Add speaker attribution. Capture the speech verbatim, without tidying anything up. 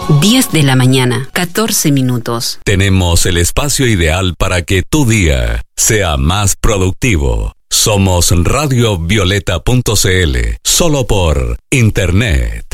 Speaker 1: diez de la mañana, catorce minutos.
Speaker 2: Tenemos el espacio ideal para que tu día sea más productivo. Somos radio violeta punto c l, solo por internet.